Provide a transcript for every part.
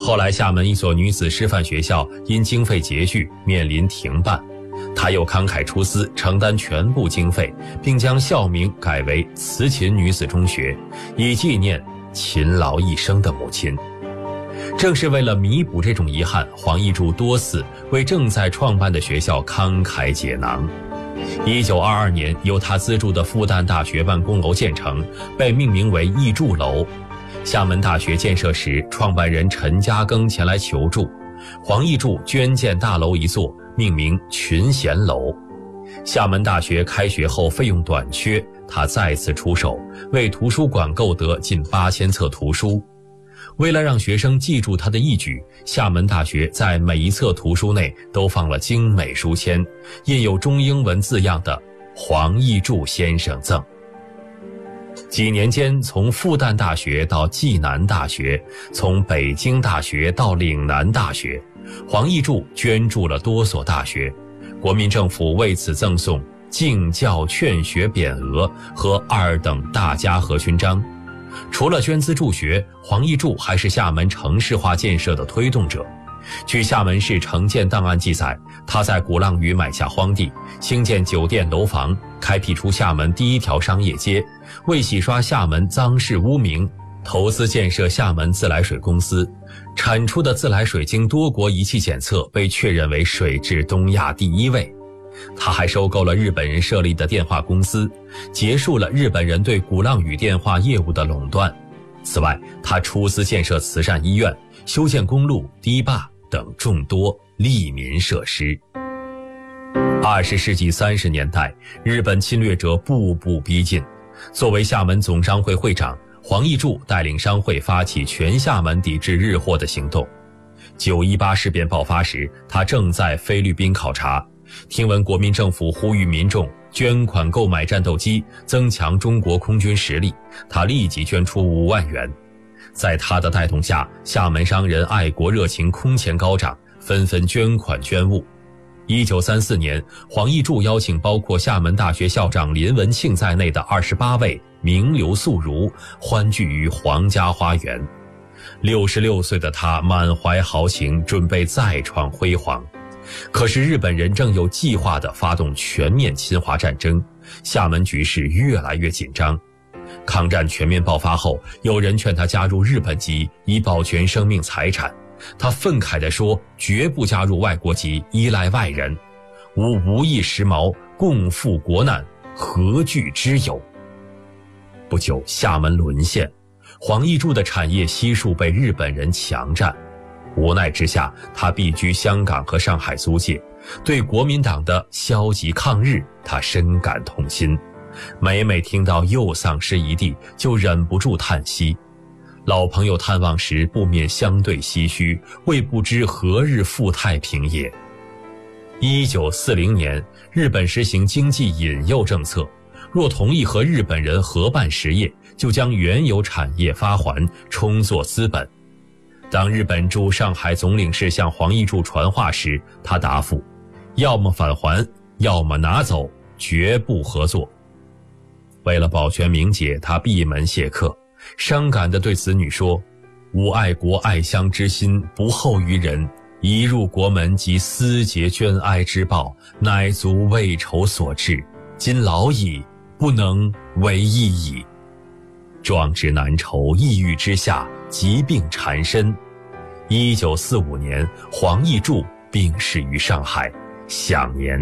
后来厦门一所女子师范学校因经费拮据面临停办，他又慷慨出资承担全部经费，并将校名改为慈勤女子中学，以纪念勤劳一生的母亲。正是为了弥补这种遗憾，黄义柱多次为正在创办的学校慷慨解囊。1922年，由他资助的复旦大学办公楼建成，被命名为义柱楼。厦门大学建设时，创办人陈嘉庚前来求助，黄义柱捐建大楼一座，命名群贤楼。厦门大学开学后费用短缺，他再次出手，为图书馆购得近8000册图书。为了让学生记住他的义举，厦门大学在每一册图书内都放了精美书签，印有中英文字样的黄义柱先生赠。几年间，从复旦大学到暨南大学，从北京大学到岭南大学，黄义柱捐助了多所大学，国民政府为此赠送敬教劝学匾额和2等大家和勋章。除了捐资助学，黄义柱还是厦门城市化建设的推动者。据厦门市城建档案记载，他在鼓浪屿买下荒地，兴建酒店楼房，开辟出厦门第一条商业街，为洗刷厦门脏事污名，投资建设厦门自来水公司，产出的自来水经多国仪器检测被确认为水质东亚第1位。他还收购了日本人设立的电话公司，结束了日本人对鼓浪屿电话业务的垄断。此外，他出资建设慈善医院、修建公路、堤坝等众多利民设施。20世纪30年代，日本侵略者步步逼近。作为厦门总商会会长，黄义柱带领商会发起全厦门抵制日货的行动。918事变爆发时，他正在菲律宾考察，听闻国民政府呼吁民众捐款购买战斗机，增强中国空军实力，他立即捐出5万元。在他的带动下，厦门商人爱国热情空前高涨，纷纷捐款捐物。1934年，黄义柱邀请包括厦门大学校长林文庆在内的28位名流宿儒欢聚于皇家花园。66岁的他满怀豪情，准备再创辉煌。可是日本人正有计划地发动全面侵华战争，厦门局势越来越紧张。抗战全面爆发后，有人劝他加入日本籍，以保全生命财产。他愤慨地说，绝不加入外国籍，依赖外人。吾无一时髦，共赴国难，何惧之有？不久，厦门沦陷，黄义柱的产业悉数被日本人强占。无奈之下，他避居香港和上海租界。对国民党的消极抗日，他深感痛心。每听到又丧失一地，就忍不住叹息。老朋友探望时，不免相对唏嘘，谓不知何日复太平也。1940年，日本实行经济引诱政策，若同意和日本人合办实业，就将原有产业发还，充作资本。当日本驻上海总领事向黄义柱传话时，他答复：要么返还，要么拿走，绝不合作。为了保全名节，他闭门谢客，伤感地对子女说：吾爱国爱乡之心不厚于人，一入国门即思竭捐哀之报，乃足为仇所致，今老矣，不能为义矣。壮志难酬，抑郁之下，疾病缠身。1945年，黄义柱病逝于上海，享年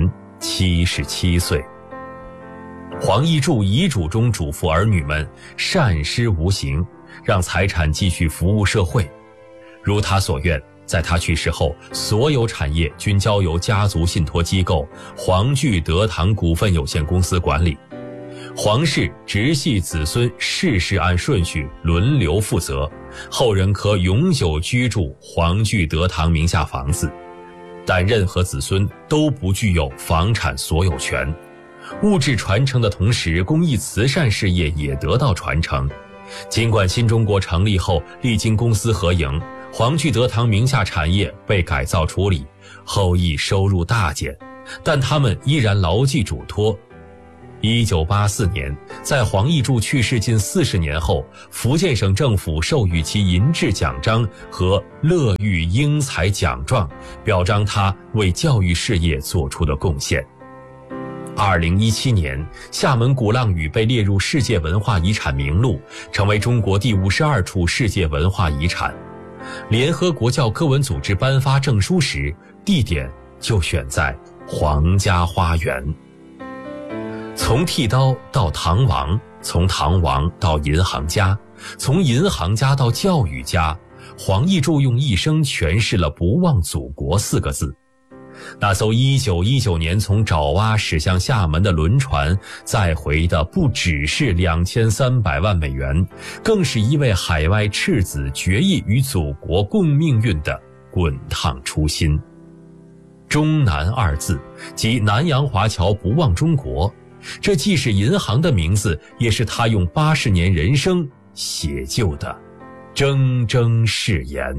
77岁。黄义柱遗嘱中嘱咐儿女们善施无形，让财产继续服务社会。如他所愿，在他去世后，所有产业均交由家族信托机构黄聚德堂股份有限公司管理。黄氏直系子孙世世按顺序轮流负责，后人可永久居住黄聚德堂名下房子，但任何子孙都不具有房产所有权。物质传承的同时，公益慈善事业也得到传承。尽管新中国成立后历经公私合营，黄聚德堂名下产业被改造处理，后裔收入大减，但他们依然牢记嘱托。 1984年，在黄奕柱去世近40年后，福建省政府授予其银质奖章和乐育英才奖状，表彰他为教育事业做出的贡献。2017年，厦门鼓浪屿被列入世界文化遗产名录，成为中国第52处世界文化遗产。联合国教科文组织颁发证书时，地点就选在皇家花园。从剃刀到唐王，从唐王到银行家，从银行家到教育家，黄奕柱用一生诠释了不忘祖国4个字。那艘1919年从爪哇驶向厦门的轮船，载回的不只是2300万美元，更是一位海外赤子决意与祖国共命运的滚烫初心。中南2字，即南洋华侨不忘中国，这既是银行的名字，也是他用80年人生写就的铮铮誓言。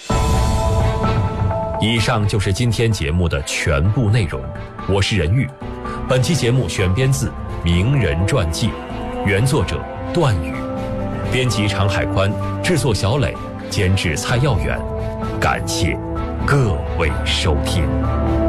以上就是今天节目的全部内容，我是任玉。本期节目选编自《名人传记》，原作者段宇，编辑常海宽，制作小磊，监制蔡耀远。感谢各位收听。